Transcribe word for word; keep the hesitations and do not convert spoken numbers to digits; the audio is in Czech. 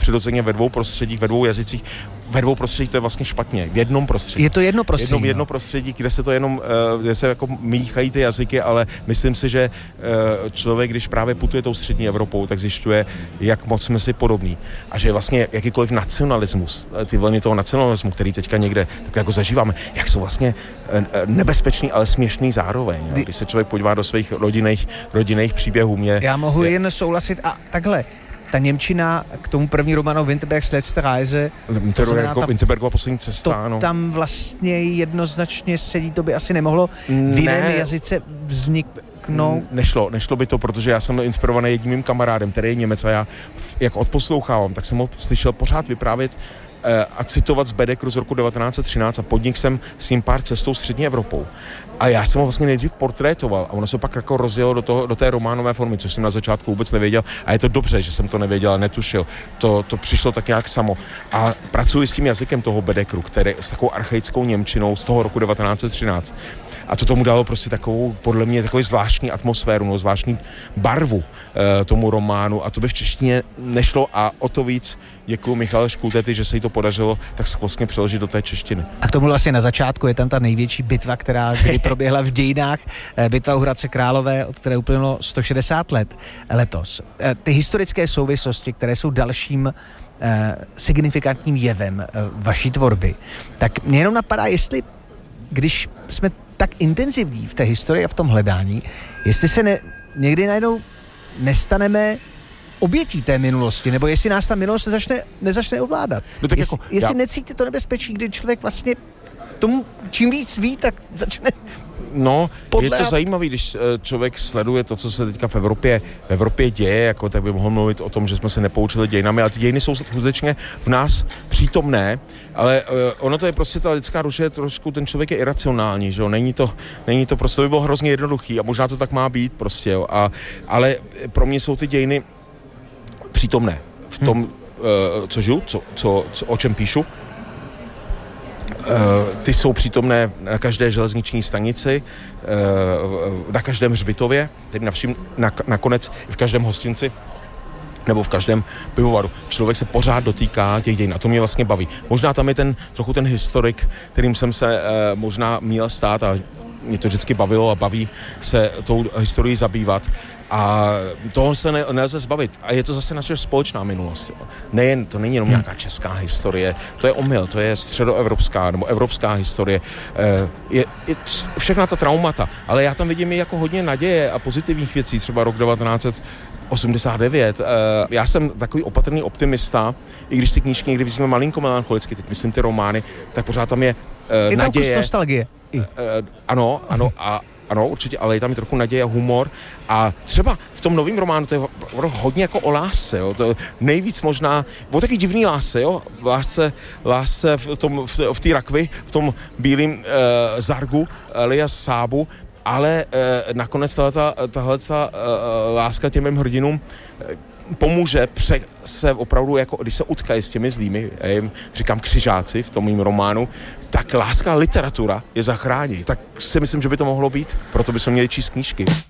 přirozeně ve dvou prostředích, ve dvou jazycích. Ve dvou prostředích to je vlastně špatně. V jednom prostředí. Je to jedno prostředí. Jedno, jedno prostředí, kde se to jenom, kde se jako míchají ty jazyky, ale myslím si, že člověk, když právě putuje tou střední Evropou, tak zjišťuje, jak moc jsme si podobní. A že vlastně jakýkoliv nacionalismus, ty vlny toho nacionalismu, který teďka někde tak jako zažíváme, jak jsou vlastně nebezpečný, ale směšný zároveň. Jo? Když se člověk podívá do svých rodinných, rodinných příběhů. Mě, Já mohu je... jen souhlasit a takhle. Ta němčina k tomu první románu Winterbergs letzte Reise, Winterbergova poslední cesta, to no. Tam vlastně jednoznačně sedí, to by asi nemohlo v jiném ne, jazyce vzniknout. Nešlo, nešlo by to, protože já jsem inspirovaný jedním mým kamarádem, který je Němec a já, jak odposlouchávám, tak jsem ho slyšel pořád vyprávět a citovat z Bedekru z roku devatenáct set třináct a podnik jsem s ním pár cestou střední Evropou. A já jsem ho vlastně nejdřív portrétoval a ono se pak jako rozjelo do, toho, do té románové formy, což jsem na začátku vůbec nevěděl a je to dobře, že jsem to nevěděl a netušil. To, to přišlo tak nějak samo. A pracuji s tím jazykem toho Bedekru, který s takovou archaickou němčinou z toho roku devatenáct set třináct. A to tomu dalo prostě takovou, podle mě, takovou zvláštní atmosféru, no, zvláštní barvu e, tomu románu a to by v češtině nešlo a o to víc děkuji Michale Škultety, že se jí to podařilo tak skvostně přeložit do té češtiny. A k tomu vlastně na začátku je tam ta největší bitva, která kdy proběhla v dějinách, bitva u Hradce Králové, od které uplynulo sto šedesát let letos. Ty historické souvislosti, které jsou dalším eh, signifikantním jevem eh, vaší tvorby, tak mě jenom napadá, jestli, když jsme tak intenzivní v té historii a v tom hledání, jestli se ne, někdy najednou nestaneme obětí té minulosti, nebo jestli nás ta minulost nezačne, nezačne ovládat. No tak jestli, jako, jestli já... necítíte to nebezpečí, kdy člověk vlastně tomu, čím víc ví, tak začne No, podléhat. Je to zajímavé, když člověk sleduje to, co se teďka v Evropě, v Evropě děje, jako tak by mohl mluvit o tom, že jsme se nepoučili dějinami, ale ty dějiny jsou skutečně v nás přítomné, ale uh, ono to je prostě, ta lidská duše je trošku, ten člověk je iracionální, že jo, není to, není to prostě, to by bylo hrozně jednoduchý a možná to tak má být prostě, jo, a, ale pro mě jsou ty dějiny přítomné v tom, hmm. uh, co žiju, co, co, co, o čem píšu. Uh, ty jsou přítomné na každé železniční stanici, uh, na každém hřbitově, tedy na všim, na, nakonec v každém hostinci nebo v každém pivovaru. Člověk se pořád dotýká těch dějin a to mě vlastně baví. Možná tam je ten trochu ten historik, kterým jsem se uh, možná měl stát a mě to vždycky bavilo a baví se tou historií zabývat. A toho se ne, nelze zbavit. A je to zase naše společná minulost. Nejen, to není jenom hmm. nějaká česká historie, to je omyl, to je středoevropská nebo evropská historie. Je, je všechna ta traumata, ale já tam vidím i jako hodně naděje a pozitivních věcí, třeba rok devatenáct set osmdesát devět. Já jsem takový opatrný optimista, i když ty knížky někdy vidíme malinko melancholicky, teď myslím ty romány, tak pořád tam je uh, naděje. Je tam kus nostalgie. Uh, ano, ano a ano, určitě, ale je tam i trochu naděje a humor. A třeba v tom novém románu to je hodně jako o lásce, jo. To nejvíc možná, o taky divný lásce, jo. Lásce, lásce v tom, v, v té rakvi, v tom bílém uh, zargu, alias Sábu, ale uh, nakonec tahle uh, láska těm mým hrdinům uh, pomůže pře- se opravdu, jako když se utkají s těmi zlými, já jim říkám křižáci v tom mým románu, tak láska literatura je zachrání. Tak si myslím, že by to mohlo být, proto bychom měli číst knížky.